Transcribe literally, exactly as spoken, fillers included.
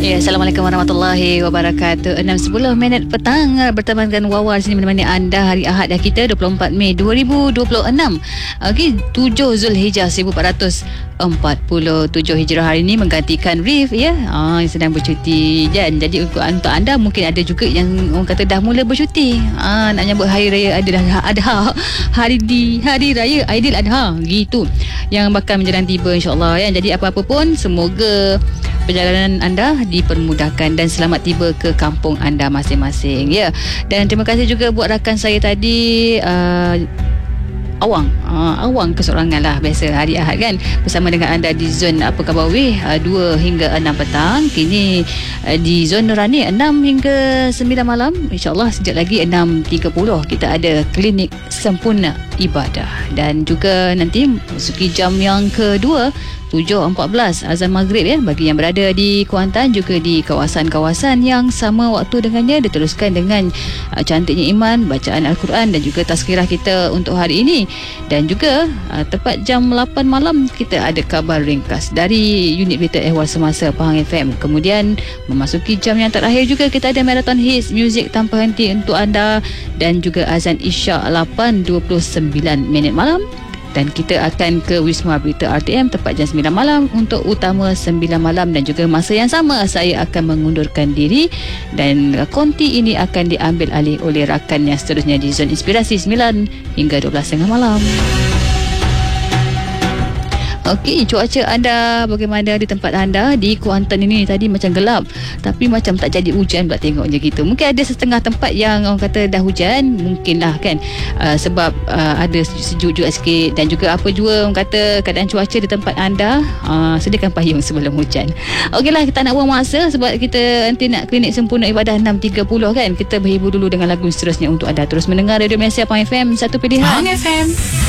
Ya, Assalamualaikum warahmatullahi wabarakatuh. enam sepuluh minit petang berteman dengan Wawa di sini menemani anda hari Ahad dah kita dua puluh empat Mei dua ribu dua puluh enam. Okey, tujuh Zulhijjah seribu empat ratus empat puluh tujuh Hijrah hari ini menggantikan Rif ya. Ah, yang sedang bercuti kan. Jadi untuk, untuk anda mungkin ada juga yang orang kata dah mula bercuti. Ah, nak nyambut hari raya adalah Adha. Hari di hari raya Aidiladha gitu. Yang bakal menjelang tiba insya-Allah ya. Jadi apa-apa pun semoga perjalanan anda dipermudahkan dan selamat tiba ke kampung anda masing-masing ya. Dan terima kasih juga buat rakan saya tadi uh, Awang uh, Awang kesorangan lah biasa hari Ahad kan, bersama dengan anda di zon apa khabar weh uh, dua hingga enam petang. Kini uh, di zon Nurani enam hingga sembilan malam. InsyaAllah sejak lagi enam tiga puluh kita ada klinik sempurna ibadah. Dan juga nanti masuki jam yang kedua tujuh empat belas azan maghrib ya, bagi yang berada di Kuantan juga di kawasan-kawasan yang sama waktu dengannya, diteruskan dengan uh, cantiknya iman, bacaan Al-Quran dan juga tazkirah kita untuk hari ini. Dan juga uh, tepat jam lapan malam kita ada khabar ringkas dari unit berita ehwal semasa Pahang F M. Kemudian memasuki jam yang terakhir juga kita ada marathon hits muzik tanpa henti untuk anda, dan juga azan isyak lapan dua puluh sembilan minit malam. Dan kita akan ke Wisma Berita R T M tepat jam sembilan malam untuk utama sembilan malam. Dan juga masa yang sama saya akan mengundurkan diri, dan konti ini akan diambil alih oleh rakan yang seterusnya di Zon Inspirasi sembilan hingga dua belas tiga puluh malam. Okey, cuaca anda bagaimana di tempat anda? Di Kuantan ini tadi macam gelap, tapi macam tak jadi hujan pula tengoknya gitu. Mungkin ada setengah tempat yang orang kata dah hujan, mungkinlah kan, uh, sebab uh, ada sejuk juga sikit. Dan juga apa juga orang kata keadaan cuaca di tempat anda, uh, sediakan payung sebelum hujan. Okeylah, kita nak buang masa sebab kita nanti nak klinik sempurna ibadah enam tiga puluh kan. Kita berhibur dulu dengan lagu seterusnya untuk anda. Terus mendengar Radio Malaysia Pahang F M, satu pilihan. Pahang F M.